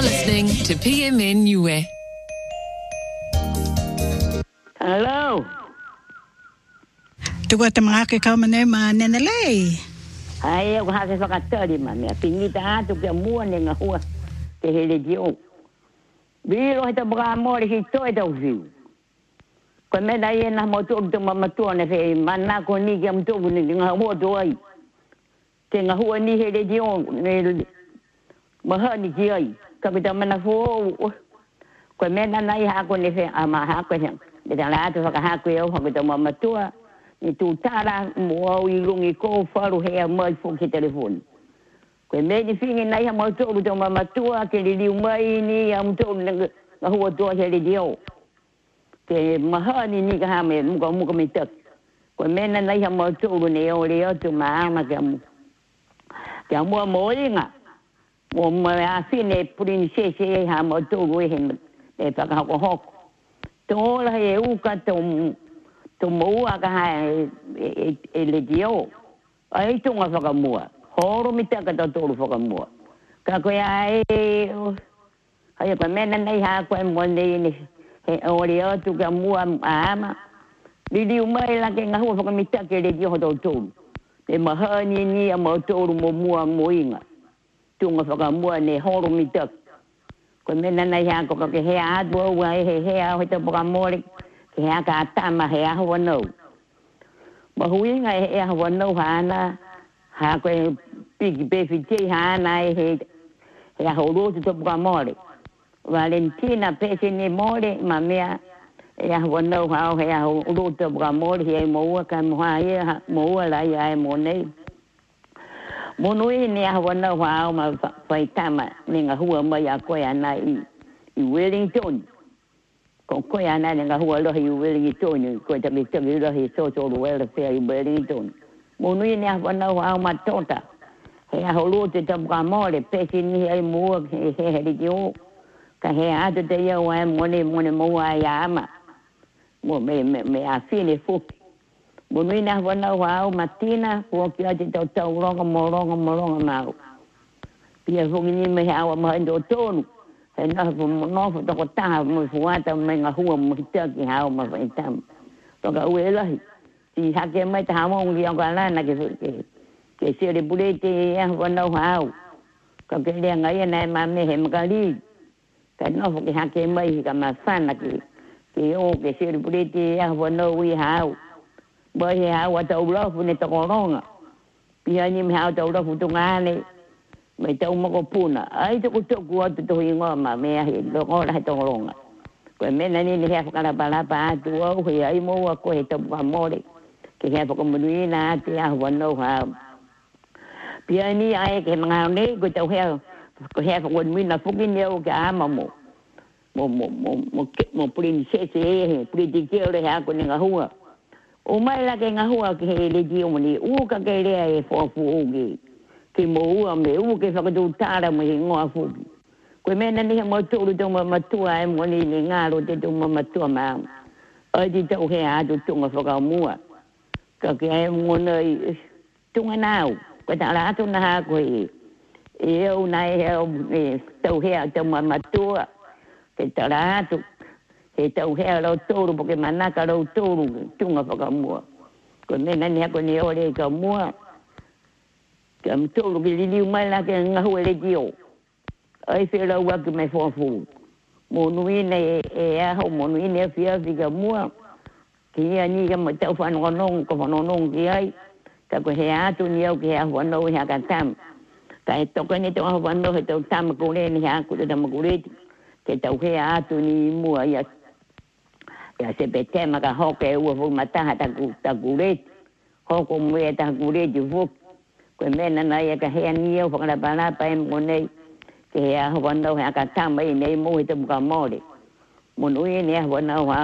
listening to PMN Niue. Hello. Tuwa te mga ke kaumane ma nenelei. Ai eu ha se fakatari ma me pinita atu ke mua ne ngahua te hele dio. Viro heta bra amore ki toi da viu. Ko me dai na moto to mama to ne fe manna ko ni ke mto ni ngahua do ai. Te ngahua ni hele dio ne maha ni ki ai. Ka bita mana fo ko me na nai ha ko ne fe ama ha ko hen. De la atu ha ko eu ko to mama to ni tu tara mo i lungi ko faru he mai fo ki telefone ko me di fingi na ya mo to do mama tua ke li mai ni am to na ho to he li dio ke mahani ni ka me mo ko me tak ko me na ya mo to ni o le o tu ma ka mo mo inga mo ma fine princesse ha mo to we he e pa ka ko ho to la e u ka to mua ka hai le dio ai to nga fa mua horo mi ta ka to fa mua ka ko ai ai ko mena nei ha ko mo nei he ori o tu ka mua ama di mai la ke nga ho fa mi ta ke le dio to e ma ha ni mo to mo mua mo inga tu nga fa mua ne horo mi ta ko mena nei ha ko ke he a do wa he ho to pa mo he ka tama he a ho no ma hui nga he a ho no ha na ha ko big baby je ha na he a ho ro to pa mo Valentina pese ni mo ma mea e a ho no ha he a ho ro to pa mo he mo ka mo ha ye mo la ya mo nei mo nui ni a ho no ha ma fa tama ni nga hu ma ya ko ya na i Wellington ko ko ya na nga hua lo hi Wellington ko ta mi ta mi lo hi so so lo wel fe i Wellington mo nui ni a na wa ma tota he a ho lo te ta ka mo le pe si ni ai mo he ri yo ka he a te te yo wa mo mo wa ya ma mo me a fine fu mo nui na wa matina ko ki a te ta ta ro mo ma pia fu ni me ha wa ma ndo tonu he na no fo to ta mo fuata me nga hua mo ta ki ha ma fa tam to ka we la si ha ke mai ta mo ngi ka la na ke se le bulete ya wa no ha ka ke le nga ya na ma me he ma ka li ka no fo ki ha ke mai ka ma fa na ke o ke se le bulete ya wa no wi ha ba he ha wa to lo fu ne to ko ronga pia ni me ha to lo fu to nga ne mai tau mo puna ai to to ku to inga ma me he lo ko la to longa ko me na ni he ka la pa tu o he ai mo ko he to pa mo le ke he ko mo ni na ti a wa no ha pia ni ai ke ma ne ko to he ko mi na fu ni o ka ma mo princesse he princesse le ha ko ni nga hua o mai la ke nga hua ke le di o ni u ka ke le e fo fu o ke mo me u ke fa do tara mo ngo afu ko me na ni mo to do ma tua e mo ni nga ro te do ma tua ma ai di to he a do tunga fa ka mua ka ke mo nei tunga nau ko ta la to na ha ko e eu na e to he a to ma tua ke ta la to he to he lo to ro ke mana ka lo to tunga fa ka mua ko me na ni ko ni o le ka mua am tolu ki li mai la ke nga hu le dio ai fe la wa ke me fo fu mo nui ne e a ho mo nui ne fia fi ka mua ki ani ka mo tau fa no no ki ai ka ko he a tu ni o ki a ho no ha ka tam ka to ko ni to ho no he to tam ko le ni ha ku de mo ku le ke tau he a tu ni mua ya se pe tema ka ho ke u fu mata ta ku le ho ko mo ta ku le ju fu ko me na na ya ka he ni o fa la pa mo nei ke a ho no ha ka tam mai nei mo te ka mo le mo nui ni ho no ha